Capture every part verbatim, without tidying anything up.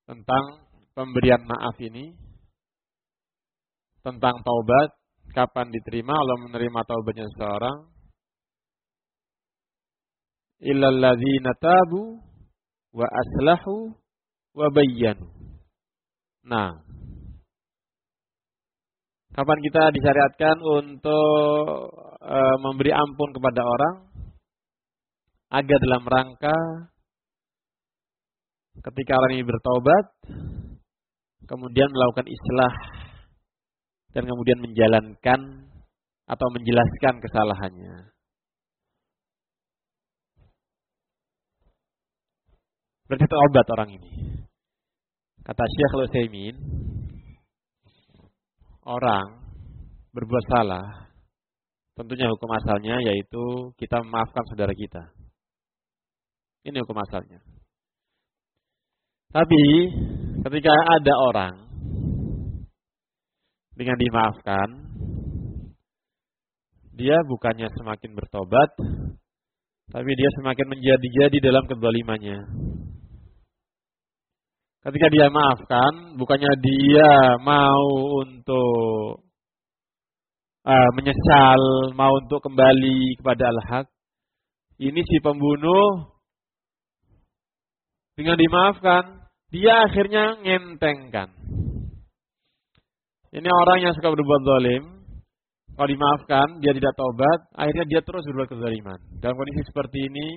tentang pemberian maaf ini, tentang taubat, kapan diterima, Allah menerima taubatnya seseorang. Illal ladzina tabu wa aslahu wa bayyanu. Nah, kapan kita disyariatkan untuk e, memberi ampun kepada orang? Agar dalam rangka ketika orang ini bertaubat, kemudian melakukan islah dan kemudian menjalankan atau menjelaskan kesalahannya. Berarti taubat orang ini. Kata Syekh Al-Utsaimin, orang berbuat salah, tentunya hukum asalnya yaitu kita memaafkan saudara kita. Ini hukum asalnya. Tapi ketika ada orang dengan dimaafkan, dia bukannya semakin bertobat, tapi dia semakin menjadi-jadi dalam kezalimannya. Ketika dia maafkan, bukannya dia mau untuk uh, menyesal, mau untuk kembali kepada al-haq. Ini si pembunuh dengan dimaafkan, dia akhirnya ngentengkan. Ini orang yang suka berbuat zalim, kalau dimaafkan, dia tidak taubat, akhirnya dia terus berbuat kezaliman. Dalam kondisi seperti ini,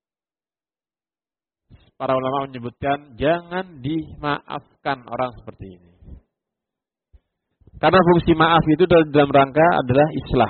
para ulama menyebutkan, jangan dimaafkan orang seperti ini. Karena fungsi maaf itu dalam rangka adalah islah,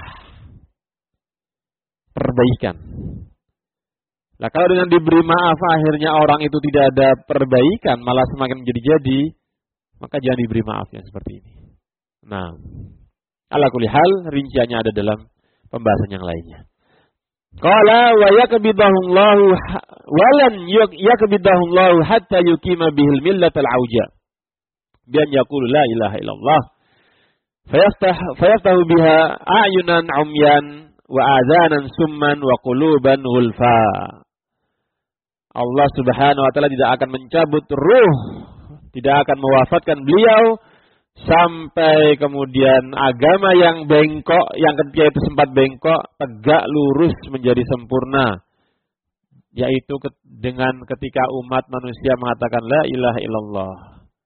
perbaikan. Nah, kalau dengan diberi maaf akhirnya orang itu tidak ada perbaikan, malah semakin menjadi-jadi, maka jangan diberi maaf yang seperti ini. Nah, ala kulli hal, rinciannya ada dalam pembahasan yang lainnya. Qala wa yakbidahullahu walan yakbidahullahu hatta yuqima bihil millatal auja. Bi an yaqulu la ilaha illallah. Fayaftah fayaftahu biha a'yunan umyan wa adhanan summan wa quluban ghulfa. Allah Subhanahu wa taala tidak akan mencabut ruh, tidak akan mewafatkan beliau sampai kemudian agama yang bengkok, yang ketika itu sempat bengkok, tegak lurus menjadi sempurna. Yaitu dengan ketika umat manusia mengatakan la ilaha illallah.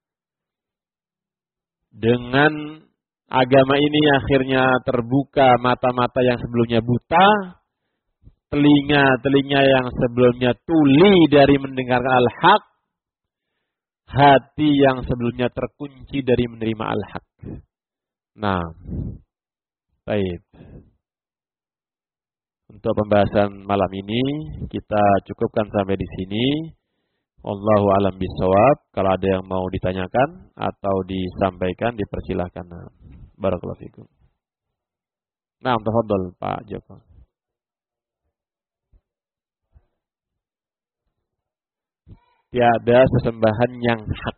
Dengan agama ini akhirnya terbuka mata-mata yang sebelumnya buta, telinga-telinga yang sebelumnya tuli dari mendengarkan al-haq, hati yang sebelumnya terkunci dari menerima al-haq. Nah, baik. Untuk pembahasan malam ini kita cukupkan sampai di sini. Wallahu a'lam bishawab. Kalau ada yang mau ditanyakan atau disampaikan, dipersilahkan. Barakallahu fikum. Nah, tafadhol Pak Joko. Tiada sesembahan yang hak.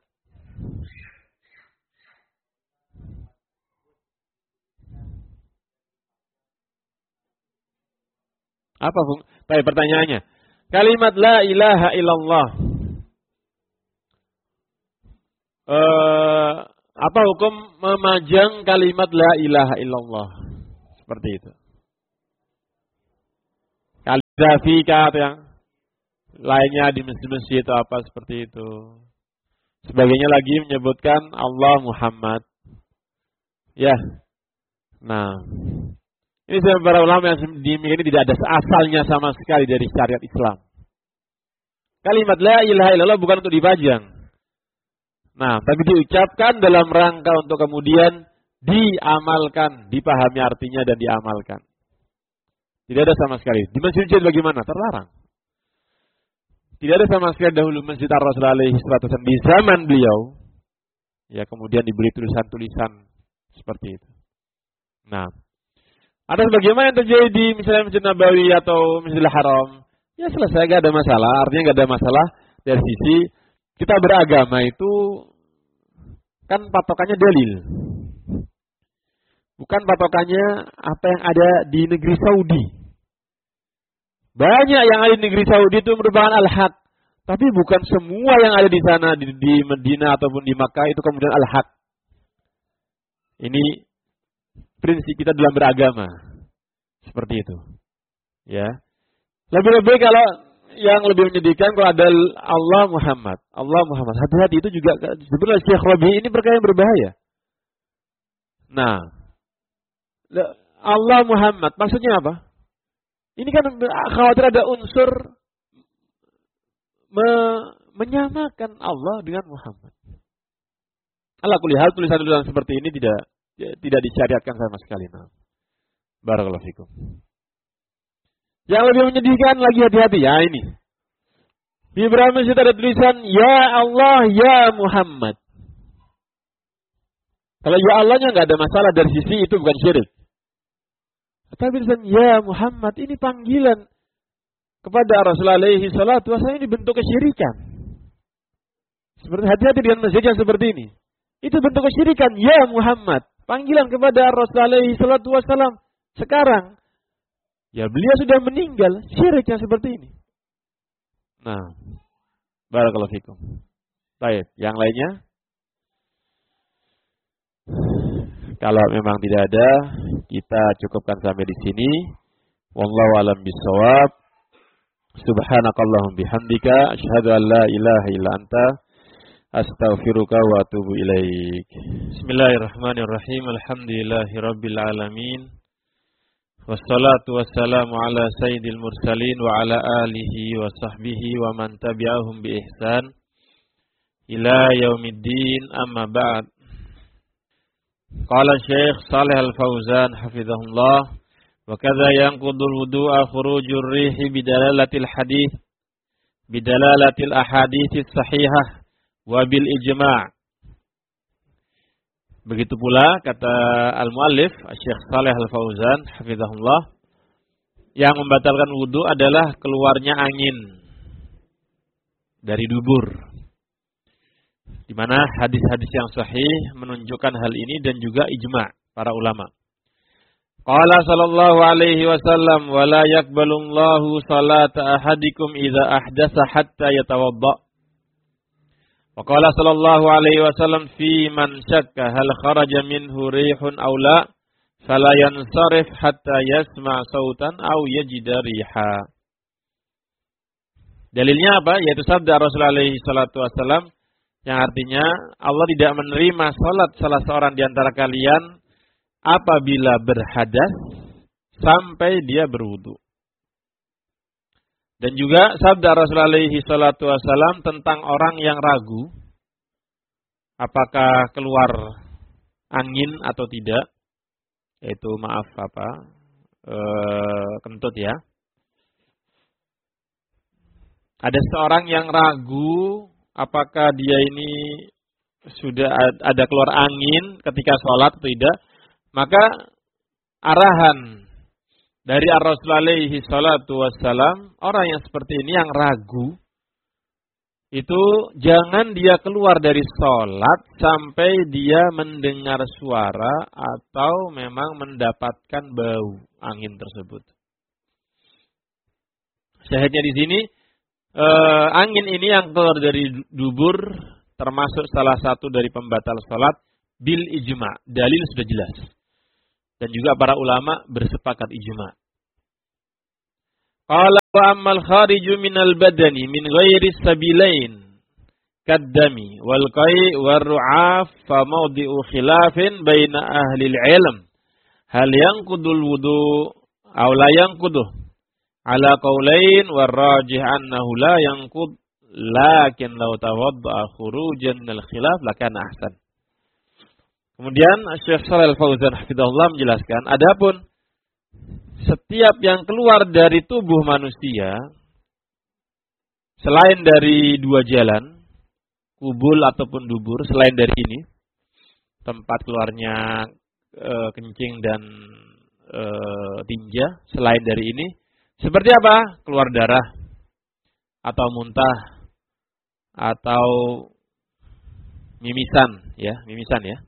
Apa fung? Baik, pertanyaannya. Kalimat la ilaha illallah. Eh, apa hukum memajang kalimat la ilaha illallah? Seperti itu. Kalimat fika atau yang lainnya di masjid-masjid atau apa seperti itu. Sebagainya lagi menyebutkan Allah Muhammad. Ya. Nah, ini para ulama yang demikian ini tidak ada asalnya sama sekali dari syariat Islam. Kalimat la ilaha illallah bukan untuk dipajang. Nah, tapi diucapkan dalam rangka untuk kemudian diamalkan, dipahami artinya dan diamalkan. Tidak ada sama sekali. Di masjid bagaimana? Terlarang. Tidak ada sama sekali dahulu Masjid Ar-Rasul alaihi wasallam di zaman beliau. Ya, kemudian diberi tulisan-tulisan seperti itu. Nah, ada sebagaimana yang terjadi di misalnya Masjid Nabawi atau Masjidil Haram. Ya selesai, gak ada masalah. Artinya gak ada masalah dari sisi kita beragama itu kan patokannya dalil. Bukan patokannya apa yang ada di negeri Saudi. Banyak yang ada di negeri Saudi itu merupakan al-haq. Tapi bukan semua yang ada di sana, di, di Medina ataupun di Makkah itu kemudian al-haq. Ini prinsip kita dalam beragama. Seperti itu. Ya. Lebih-lebih kalau yang lebih menyedihkan kalau ada Allah Muhammad. Allah Muhammad. Hati-hati itu juga sebenarnya Syekh Rabi ini perkara yang berbahaya. Nah, Allah Muhammad maksudnya apa? Ini kan khawatir ada unsur me menyamakan Allah dengan Muhammad. Ala kulli hal tulisan-tulisan seperti ini tidak tidak disyariatkan sama sekali. Nah. Barakallahu fikum. Yang lebih menyedihkan lagi hati-hati ya ini. Di beberapa masjid ada tulisan ya Allah ya Muhammad. Kalau ya Allahnya nggak ada masalah dari sisi itu bukan syirik. Tapi tulisan ya Muhammad ini panggilan kepada Rasulullah alaihi salatu wasallam ini bentuk kesyirikan. Seperti hati-hati dengan masjid yang seperti ini. Itu bentuk kesyirikan ya Muhammad. Panggilan kepada Rasulullah alaihi salatu wasallam sekarang. Ya beliau sudah meninggal, syirik yang seperti ini. Nah, barakallahu fikum. Baik, yang lainnya? Kalau memang tidak ada, kita cukupkan sampai di sini. Wallahu a'lam bishawab. Subhanakallahumma bihamdika asyhadu an la ilaha illa anta astaghfiruka wa atubu ilaik. Bismillahirrahmanirrahim. Alhamdulillahirabbil alamin. Wassalatu wassalamu ala sayyidil mursalin wa ala alihi wa sahbihi wa man tabi'ahum bi ihsan ila yaumiddin, amma ba'd. Qala Syekh Shalih Al-Fauzan hafizahullah, wa kadza yanqudul wudu'a khurujur rihi bidalalatil hadits bidalalatil ahadits sahihah wa bil ijma'. Begitu pula kata al-muallif Syekh Shalih Al-Fauzan hafizahullah, yang membatalkan wudu adalah keluarnya angin dari dubur. Di mana hadis-hadis yang sahih menunjukkan hal ini dan juga ijma' para ulama. Qala sallallahu alaihi wasallam wa la yaqbalullahu salata ahadikum idza ahdatsa hatta yatawadda. Wa qala sallallahu alaihi wasallam fi man syakka hal kharaja minhu rihun aw la fala yansarif hatta yasma' sautan aw yajida riha. Dalilnya apa? Yaitu sabda Rasulullah alaihi salatu wasallam yang artinya Allah tidak menerima salat salah seorang di antara kalian apabila berhadas sampai dia berwudu. Dan juga sabda Rasulullah alaihi salatu wasallam tentang orang yang ragu apakah keluar angin atau tidak, yaitu maaf apa e, kentut ya. Ada seorang yang ragu apakah dia ini sudah ada keluar angin ketika sholat atau tidak, maka arahan dari Rasulullah alaihi salatu wassalam, orang yang seperti ini yang ragu, itu jangan dia keluar dari sholat sampai dia mendengar suara atau memang mendapatkan bau angin tersebut. Syahidnya di sini, eh, angin ini yang keluar dari dubur termasuk salah satu dari pembatal sholat bil ijma'. Dalil sudah jelas. Dan juga para ulama bersepakat ijma'. Qala wa ammal khariju minal badani min ghairi sabilain kaddami wal qai' war ru'af fa mawdi'u khilafin baina ahli al-ilm hal yanqudul wudu aw la yanquduh ala qaulain war rajih annahu la yanqud lakin law tawadda'a khurujan minal khilaf lakana ahsan. Kemudian Syekh Shalih Al-Fauzan hafizahullah menjelaskan, adapun setiap yang keluar dari tubuh manusia selain dari dua jalan, kubul ataupun dubur, selain dari ini tempat keluarnya e, kencing dan e, tinja, selain dari ini seperti apa? Keluar darah atau muntah atau mimisan ya, mimisan ya.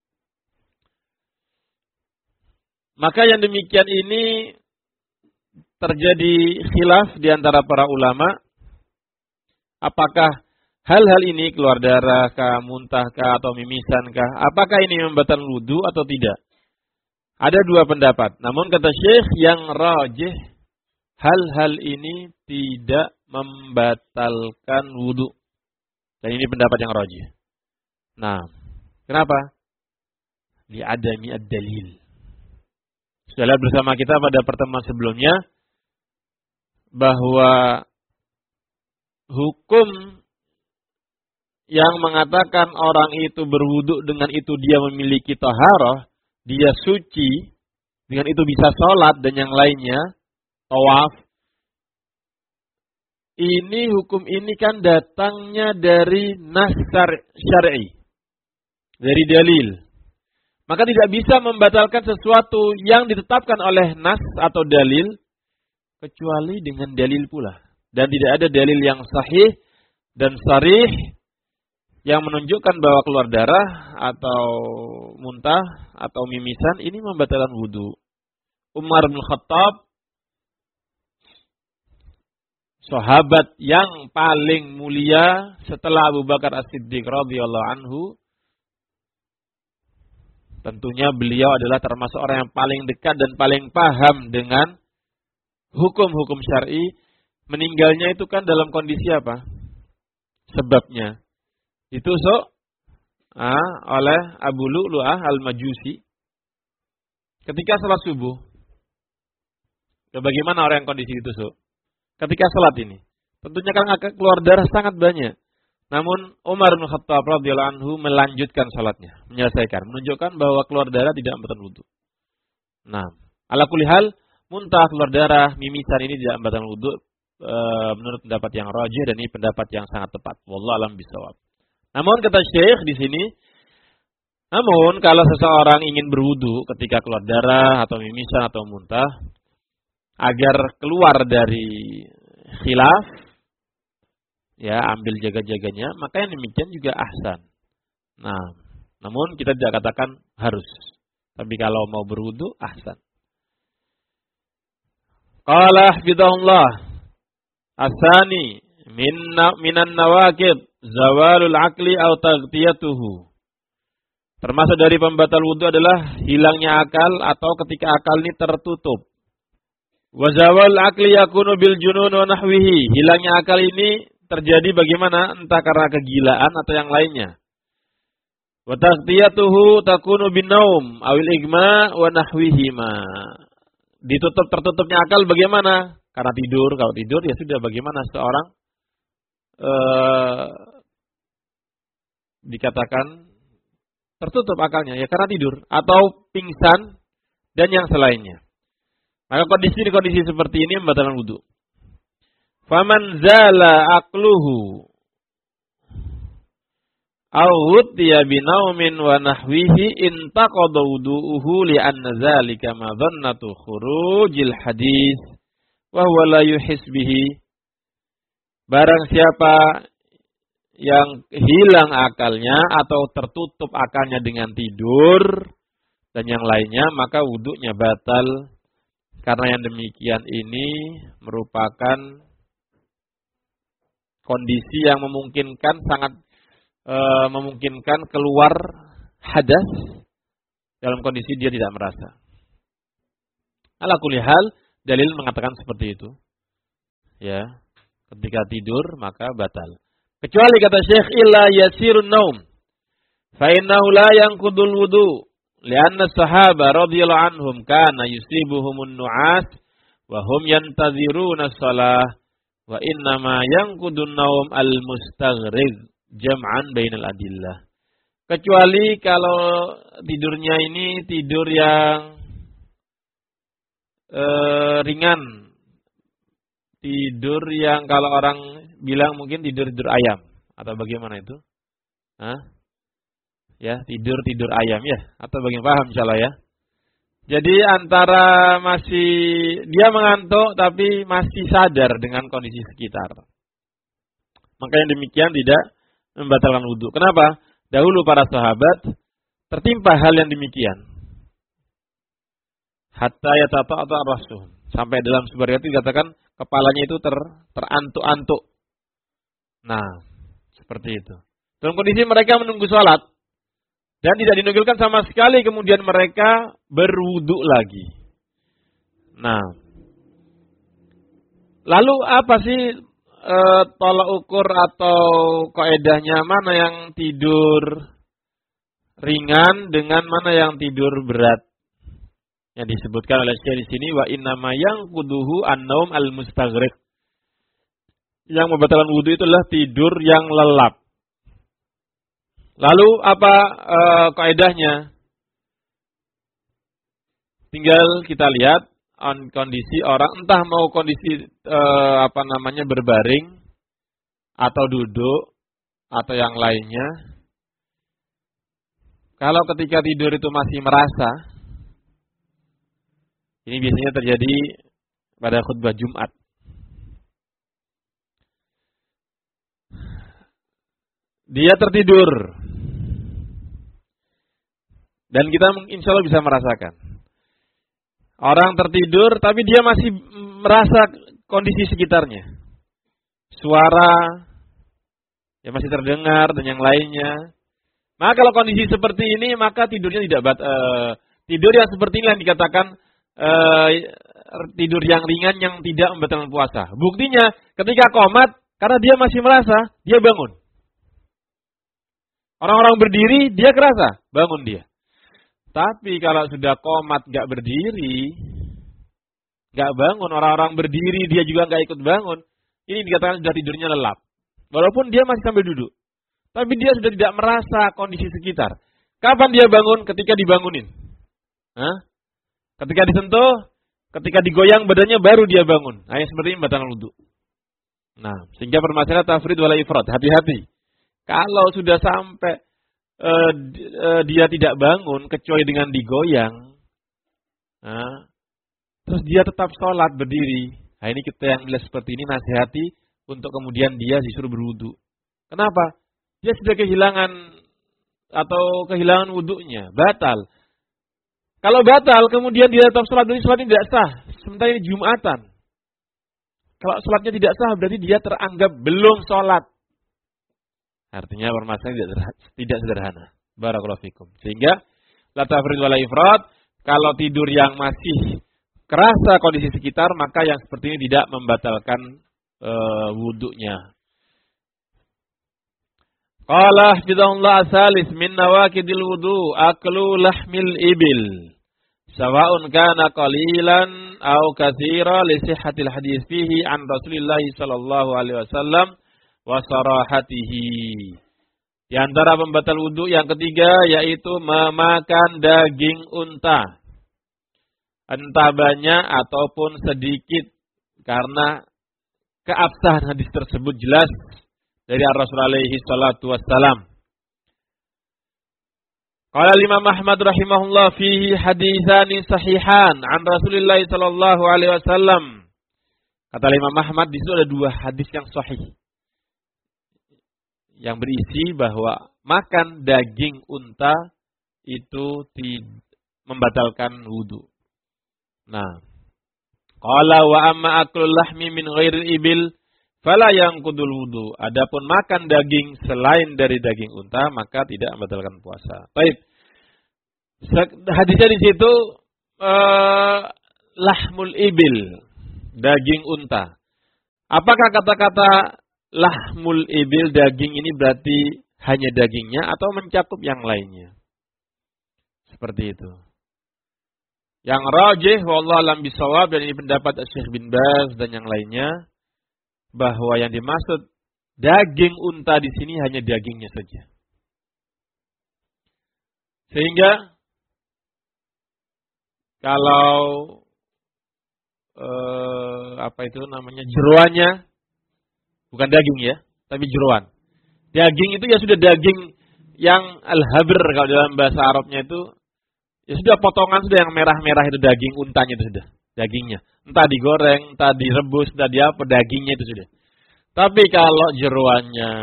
Maka yang demikian ini terjadi khilaf di antara para ulama Apakah hal-hal ini keluar darah kah, muntah kah, atau mimisan kah, apakah ini membatalkan wudu atau tidak? Ada dua pendapat. Namun kata Syekh yang rajih, hal-hal ini tidak membatalkan wudu. Dan ini pendapat yang rajih. Nah, kenapa? Li'adami ad-dalil. Sudah lihat bersama kita pada pertemuan sebelumnya bahwa hukum yang mengatakan orang itu berwudu dengan itu dia memiliki taharah, dia suci, dengan itu bisa sholat dan yang lainnya, tawaf. Ini hukum ini kan datangnya dari nas syar'i, dari dalil. Maka tidak bisa membatalkan sesuatu yang ditetapkan oleh nas atau dalil kecuali dengan dalil pula. Dan tidak ada dalil yang sahih dan sharih yang menunjukkan bahwa keluar darah atau muntah atau mimisan ini membatalkan wudu. Umar bin Khattab, sahabat yang paling mulia setelah Abu Bakar As-Siddiq radhiyallahu anhu, tentunya beliau adalah termasuk orang yang paling dekat dan paling paham dengan hukum-hukum syar'i. Meninggalnya itu kan dalam kondisi apa? Sebabnya ditusuk ah, oleh Abu Lu'lu'ah al-Majusi ketika salat subuh. Bagaimana orang yang kondisi ditusuk? Ketika salat ini, tentunya kan akan keluar darah sangat banyak. Namun Umar bin Khattab radhiyallahu anhu melanjutkan salatnya, menyelesaikan, menunjukkan bahwa keluar darah tidak membatalkan wudu. Nah, ala kulli hal, muntah, keluar darah, mimisan ini tidak membatalkan wudu e, menurut pendapat yang rajih dan ini pendapat yang sangat tepat. Wallahu a'lam bishawab. Namun kata Syekh di sini, namun kalau seseorang ingin berwudu ketika keluar darah atau mimisan atau muntah, agar keluar dari khilaf, ya ambil jaga-jaganya, maka yang demikian juga ahsan. Nah, namun kita tidak katakan harus. Tapi kalau mau berwudu, ahsan. Qala hafidhahullah, asani minna minan nawaqid zawalul aqli atau taghtiyatuhu. Termasuk dari pembatal wudu adalah hilangnya akal atau ketika akal ini tertutup. Wa zawal aqli yakunu bil junun wa nahwihi. Hilangnya akal ini terjadi bagaimana? Entah karena kegilaan atau yang lainnya. Wa taghtiyatuhu takunu bin naum awil igma wa nahwihima. Ditutup tertutupnya akal bagaimana? Karena tidur. Kalau tidur ya sudah, bagaimana seorang Uh, dikatakan tertutup akalnya ya karena tidur atau pingsan dan yang selainnya. Maka kondisi-kondisi seperti ini membatalkan wudu. Faman zala aqluhu aw utiya binaumin wa nahwihi intaqada wudu'uhu li anna zalika madhannatu khurujil hadis wa huwa la yuhis bihi. Barang siapa yang hilang akalnya atau tertutup akalnya dengan tidur dan yang lainnya, maka wudhunya batal. Karena yang demikian ini merupakan kondisi yang memungkinkan, sangat e, memungkinkan keluar hadas dalam kondisi dia tidak merasa. Ala kulli hal, dalil mengatakan seperti itu. Ya. Ketika tidur maka batal. Kecuali kata Syekh illa yasirun naum. Fa innahu la yanqudul wudu. Lianna sahaba radhiyallahu anhum kana yusibuhumun nu'as wa hum yantaziruna shalah wa inna ma yanqudun naum al-mustaghriz jam'an bainal adillah. Kecuali kalau tidurnya ini tidur yang uh, ringan. Tidur yang kalau orang bilang mungkin tidur-tidur ayam. Atau bagaimana itu? Hah? Ya, tidur-tidur ayam ya. Atau bagaimana, paham insyaallah ya. Jadi antara masih dia mengantuk tapi masih sadar dengan kondisi sekitar. Maka yang demikian tidak membatalkan wudu. Kenapa? Dahulu para sahabat tertimpa hal yang demikian. Hatta yatata'ata rasuhum. Sampai dalam sebuah riwayat dikatakan kepalanya itu ter, terantuk-antuk. Nah, seperti itu. Dalam kondisi mereka menunggu sholat. Dan tidak dinukilkan sama sekali kemudian mereka berwudu lagi. Nah, lalu apa sih e, tolak ukur atau kaedahnya mana yang tidur ringan dengan mana yang tidur berat? Yang disebutkan oleh Syekh di sini wa innama yanquduhu an-naum al-mustaghriq. Yang membatalkan wudu itu adalah tidur yang lelap. Lalu apa e, kaedahnya? Tinggal kita lihat kondisi orang, entah mau kondisi e, apa namanya berbaring atau duduk atau yang lainnya. Kalau ketika tidur itu masih merasa, ini biasanya terjadi pada khutbah Jumat. Dia tertidur. Dan kita insya Allah bisa merasakan. Orang tertidur tapi dia masih merasa kondisi sekitarnya. Suara ya masih terdengar dan yang lainnya. Maka kalau kondisi seperti ini maka tidurnya tidak bat, uh, tidur yang seperti ini yang dikatakan uh, tidur yang ringan yang tidak membatalkan puasa. Buktinya ketika qomat karena dia masih merasa dia bangun. Orang-orang berdiri dia kerasa bangun dia. Tapi kalau sudah qomat gak berdiri, gak bangun, orang-orang berdiri dia juga gak ikut bangun, ini dikatakan sudah tidurnya lelap. Walaupun dia masih sambil duduk. Tapi dia sudah tidak merasa kondisi sekitar. Kapan dia bangun? Ketika dibangunin. Hah? Ketika disentuh, ketika digoyang badannya baru dia bangun. Nah, yang seperti ini batal wudu. Nah, sehingga permasalahan tafrid wala ifrat. Hati-hati. Kalau sudah sampai Uh, uh, dia tidak bangun kecuali dengan digoyang, nah, terus dia tetap sholat berdiri. Nah ini kita yang melihat seperti ini nasihati untuk kemudian dia disuruh berwudu. Kenapa? Dia sudah kehilangan atau kehilangan wudunya, batal. Kalau batal kemudian dia tetap sholat, berarti sholatnya tidak sah. Sementara ini Jumatan. Kalau sholatnya tidak sah berarti dia teranggap belum sholat. Artinya permasalahan tidak, tidak sederhana. Barakallahu fikum. Sehingga la tafrid wala ifrat, kalau tidur yang masih kerasa kondisi sekitar, maka yang seperti ini tidak membatalkan e, wudunya. Qala hafizahullah salis min nawaqidil wudu aklu lahmil ibil. Sawa'un kana qalilan aw katsira li sihhatil hadis fihi an Rasulillah sallallahu alaihi wasallam wa sarahatihi. Di antara pembatal wudu yang ketiga yaitu memakan daging unta. Entah banyak ataupun sedikit, karena keabsahan hadis tersebut jelas dari Rasulullah alaihi salatu wassalam. Qala Imam Ahmad rahimahullah fihi haditsani sahihan an Rasulillah sallallahu alaihi wasallam. Kata Imam Ahmad di situ ada dua hadis yang sahih, yang berisi bahwa makan daging unta itu membatalkan wudu. Nah, qala wa amma aklul lahmi min ghairi ibil fala yanqudul wudu. Adapun makan daging selain dari daging unta maka tidak membatalkan puasa. Baik. Hadisnya di situ uh, lahmul ibil, daging unta. Apakah kata-kata lahmul ibil daging ini berarti hanya dagingnya atau mencakup yang lainnya? Seperti itu. Yang rajih wallahu alam bisawab, dan ini pendapat Syekh bin Baz dan yang lainnya, bahwa yang dimaksud daging unta di sini hanya dagingnya saja. Sehingga kalau eh, apa itu namanya jeroannya bukan daging ya, tapi jeroan. Daging itu ya sudah daging yang al-habr kalau dalam bahasa Arabnya itu, ya sudah potongan sudah yang merah-merah itu daging untanya itu sudah dagingnya. Entah digoreng, entah direbus, entah dia apa, dagingnya itu sudah. Tapi kalau jeroannya,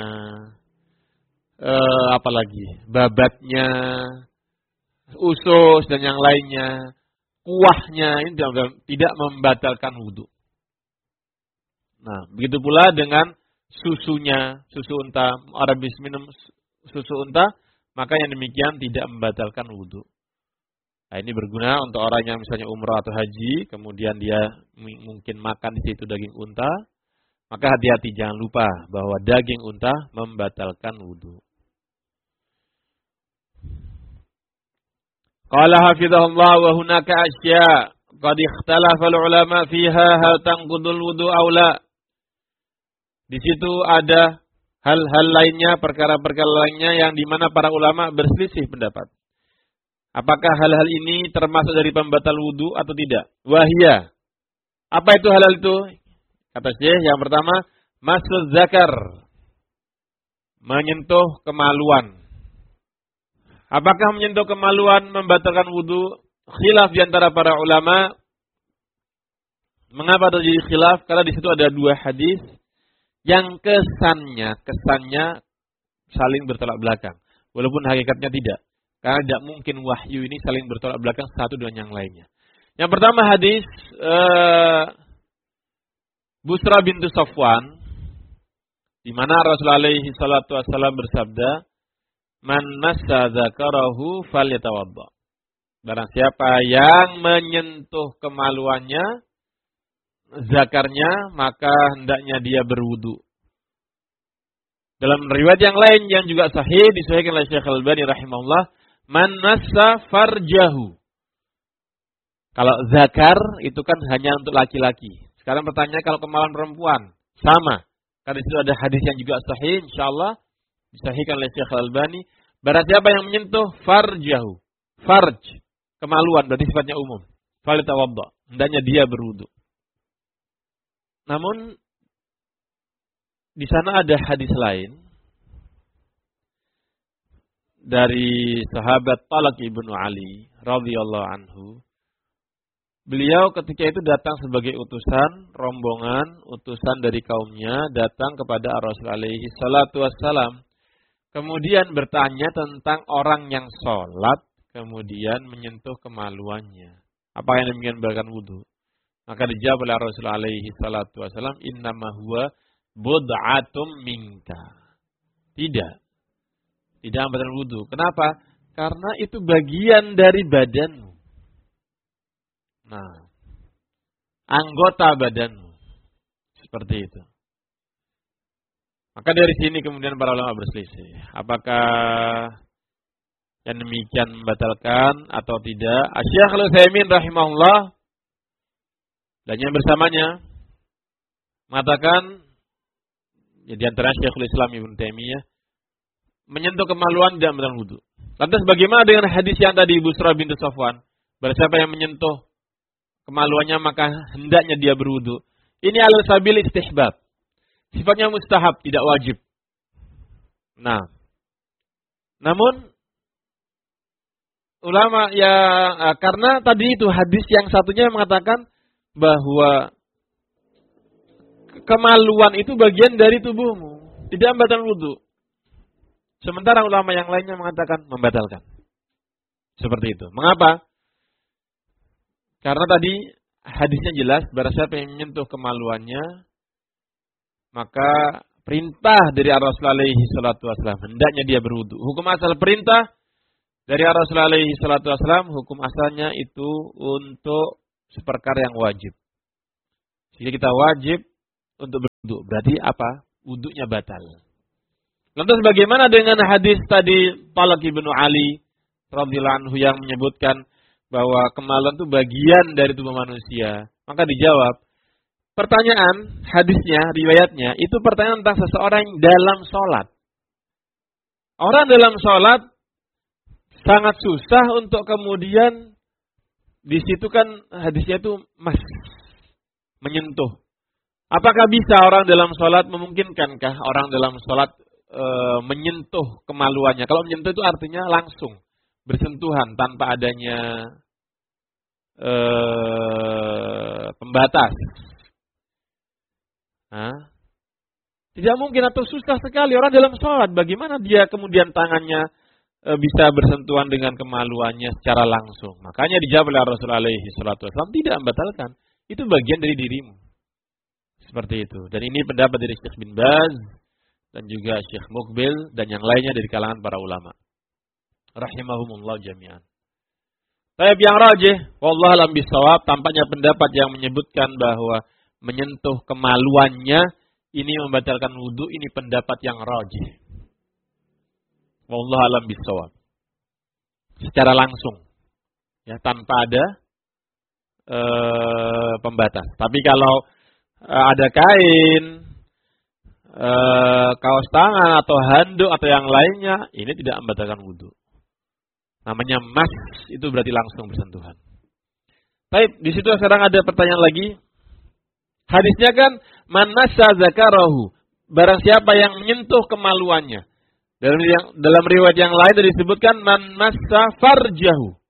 eh, apalagi babatnya, usus dan yang lainnya, kuahnya ini tidak membatalkan wudu. Nah, begitu pula dengan susunya, susu unta, orang habis minum susu unta, maka yang demikian tidak membatalkan wudu. Nah, ini berguna untuk orang yang misalnya umrah atau haji, kemudian dia mungkin makan di situ daging unta, maka hati-hati jangan lupa bahwa daging unta membatalkan wudu. Qala hafizahullah wa hunaka asya' qad ikhtalafa al-ulama fiha hal tanqudul wudu aw la. Di situ ada hal-hal lainnya, perkara-perkara lainnya yang di mana para ulama berselisih pendapat. Apakah hal-hal ini termasuk dari pembatal wudu atau tidak? Wahia. Apa itu hal-hal itu? Kata Syekh, yang pertama, masuz zakar. Menyentuh kemaluan. Apakah menyentuh kemaluan membatalkan wudu? Khilaf di antara para ulama. Mengapa terjadi khilaf? Karena di situ ada dua hadis yang kesannya, kesannya saling bertolak belakang. Walaupun hakikatnya tidak. Karena tidak mungkin wahyu ini saling bertolak belakang satu dengan yang lainnya. Yang pertama hadis uh, Busra bintu Safwan, di mana Rasulullah alaihi salatu wasallam bersabda, "Man massa dzakarahu falyatawadda." Barang siapa yang menyentuh kemaluannya, zakarnya, maka hendaknya dia berwudu. Dalam riwayat yang lain yang juga sahih disahihkan oleh Syekh Al-Albani rahimahullah, man massa farjahu. Kalau zakar itu kan hanya untuk laki-laki. Sekarang pertanyaan kalau kemaluan perempuan, sama. Karena itu ada hadis yang juga sahih, insyaallah disahihkan oleh Syekh Al-Albani. Barang siapa yang menyentuh farjahu, farj, kemaluan berarti sifatnya umum. Falitawadda, hendaknya dia berwudu. Namun di sana ada hadis lain dari sahabat Talaq ibnu Ali radhiyallahu anhu. Beliau ketika itu datang sebagai utusan rombongan, utusan dari kaumnya datang kepada Rasul alaihi salatu wassalam. Kemudian bertanya tentang orang yang sholat kemudian menyentuh kemaluannya. Apa yang demikian membatalkan wudu? Maka dijawab oleh Rasulullah alaihi salatu wasallam, innama huwa bud'atum minka. Tidak. Tidak membatalkan wudu. Kenapa? Karena itu bagian dari badanmu. Nah, anggota badanmu. Seperti itu. Maka dari sini kemudian para ulama berselisih. Apakah yang demikian membatalkan atau tidak? Asy-Syaikh Al-Utsaimin rahimahullah dan yang bersamanya mengatakan, ya di antara Syekhul Islam Ibnu Taimiyah, menyentuh kemaluan tidak membatalkan wudu. Lantas bagaimana dengan hadis yang tadi Busra bintu Safwan? Barang siapa yang menyentuh kemaluannya maka hendaknya dia berwudu. Ini alal sabil istihbab. Sifatnya mustahab, tidak wajib. Nah, namun ulama ya karena tadi itu hadis yang satunya mengatakan bahwa kemaluan itu bagian dari tubuhmu, tidak membatalkan wudu. Sementara ulama yang lainnya mengatakan membatalkan. Seperti itu. Mengapa? Karena tadi hadisnya jelas, barang siapa yang menyentuh kemaluannya, maka perintah dari Rasulullah alaihi salatu wasallam hendaknya dia berwudu. Hukum asal perintah dari Rasulullah alaihi salatu wasallam, hukum asalnya itu untuk seperkara yang wajib. Jadi kita wajib untuk berwudu. Berarti apa? Wudunya batal. Lantas bagaimana dengan hadis tadi Talaq ibnu Ali radhiyallahu anhu yang menyebutkan bahwa kemaluan itu bagian dari tubuh manusia? Maka dijawab, pertanyaan hadisnya, riwayatnya, itu pertanyaan tentang seseorang dalam sholat. Orang dalam sholat sangat susah untuk kemudian di situ kan hadisnya itu mas menyentuh. Apakah bisa orang dalam sholat, memungkinkankah orang dalam sholat e, menyentuh kemaluannya? Kalau menyentuh itu artinya langsung bersentuhan tanpa adanya e, pembatas. Nah, tidak mungkin atau susah sekali orang dalam sholat. Bagaimana dia kemudian tangannya e, bisa bersentuhan dengan kemaluannya secara langsung? Makanya dijawab oleh Rasulullah alaihi salatu wasallam, tidak membatalkan. Itu bagian dari dirimu. Seperti itu. Dan ini pendapat dari Syekh bin Baz dan juga Syekh Muqbil dan yang lainnya dari kalangan para ulama. Rahimahumullah jami'an. Tapi yang rajih, wallahu a'lam bishawab, tampaknya pendapat yang menyebutkan bahwa menyentuh kemaluannya ini membatalkan wudu, ini pendapat yang rajih. Wallahu a'lam bishawab. Secara langsung, ya tanpa ada e, pembatas. Tapi kalau e, ada kain, e, kaos tangan atau handuk atau yang lainnya, ini tidak membatalkan wudu. Namanya mas, itu berarti langsung bersentuhan. Baik, di situ sekarang ada pertanyaan lagi. Hadisnya kan man massa zakarahu, barang siapa yang menyentuh kemaluannya. Dalam yang, dalam riwayat yang lain disebutkan man massa farjahu.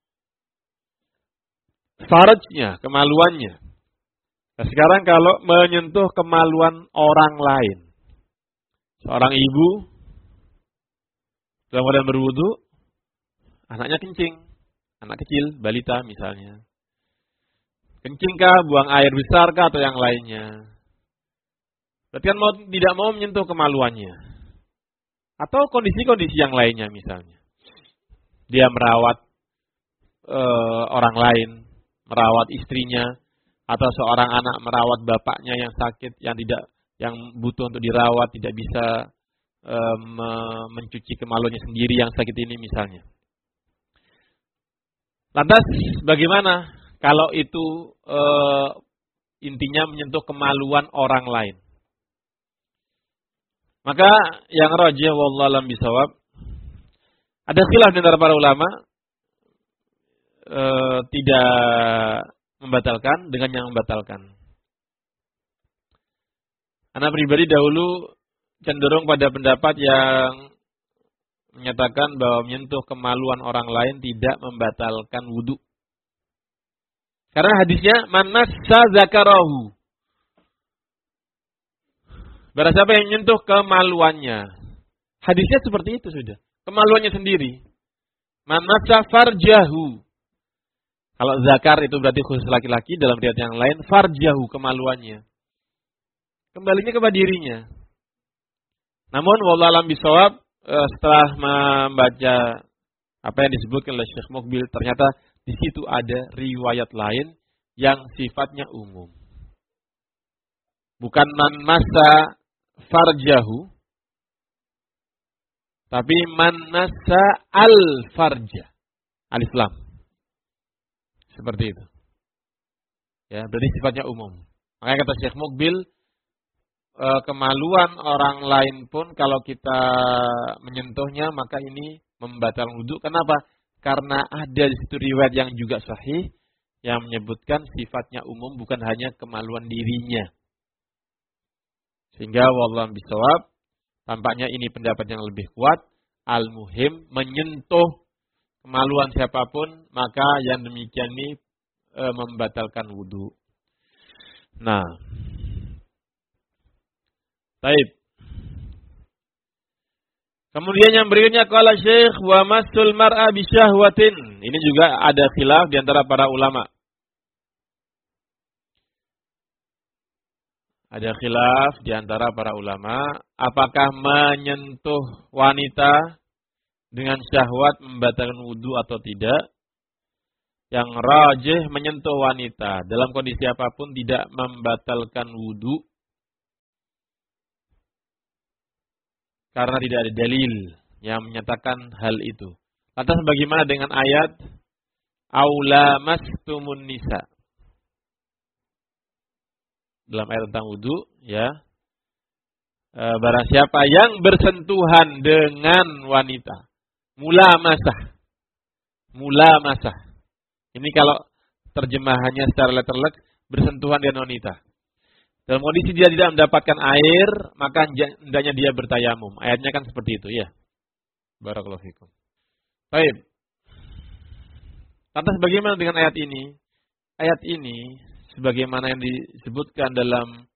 Farjnya, kemaluannya. Nah, sekarang kalau menyentuh kemaluan orang lain. Seorang ibu dalam keadaan berwudu, anaknya kencing, anak kecil, balita misalnya. Kencingkah, buang air besarkah atau yang lainnya. Berarti kan mau, tidak mau menyentuh kemaluannya. Atau kondisi-kondisi yang lainnya misalnya. Dia merawat e, orang lain, merawat istrinya, atau seorang anak merawat bapaknya yang sakit, yang tidak, yang butuh untuk dirawat, tidak bisa e, me, mencuci kemaluannya sendiri yang sakit ini misalnya. Lantas bagaimana kalau itu e, intinya menyentuh kemaluan orang lain? Maka yang rajih wallahu a'lam bishawab, ada khilaf di antara para ulama, e, tidak membatalkan dengan yang membatalkan. Anak pribadi dahulu cenderung pada pendapat yang menyatakan bahwa menyentuh kemaluan orang lain tidak membatalkan wudu. Karena hadisnya man massa zakarahu. Barang siapa yang menyentuh kemaluannya. Hadisnya seperti itu sudah. Kemaluannya sendiri. Man massa farjahu. Kalau zakar itu berarti khusus laki-laki, dalam riwayat yang lain farjahu, kemaluannya. Kembalinya kepada dirinya. Namun wallahu a'lam bishawab, setelah membaca apa yang disebutkan oleh Syekh Muqbil, ternyata di situ ada riwayat lain yang sifatnya umum. Bukan man massa farjahu, tapi man massa al farja, alif lam. Seperti itu. Ya, berarti sifatnya umum. Makanya kata Syekh Muqbil, e, kemaluan orang lain pun kalau kita menyentuhnya maka ini membatalkan wudu. Kenapa? Karena ada di situ riwayat yang juga sahih yang menyebutkan sifatnya umum, bukan hanya kemaluan dirinya. Sehingga wallahu bishawab, tampaknya ini pendapat yang lebih kuat. Al-muhim, menyentuh kemaluan siapapun, maka yang demikian ini e, membatalkan wudu. Nah, baik. Kemudian yang berikutnya qala Syekh wa massul mar'a bi syahwatin. Ini juga ada khilaf di antara para ulama. Ada khilaf di antara para ulama, apakah menyentuh wanita dengan syahwat membatalkan wudu atau tidak? Yang rajih, menyentuh wanita dalam kondisi apapun tidak membatalkan wudu. Karena tidak ada dalil yang menyatakan hal itu. Lantas bagaimana dengan ayat aula mastumun nisa? Dalam ayat tentang wudu, ya. E, barang siapa yang bersentuhan dengan wanita, mula masah, mula masah. Ini kalau terjemahannya secara letterlek, bersentuhan dengan wanita. Dalam kondisi dia tidak mendapatkan air, maka hendaknya dia bertayamum. Ayatnya kan seperti itu, ya. Barakallahu fikum. Baik. Lantas bagaimana dengan ayat ini? Ayat ini sebagaimana yang disebutkan dalam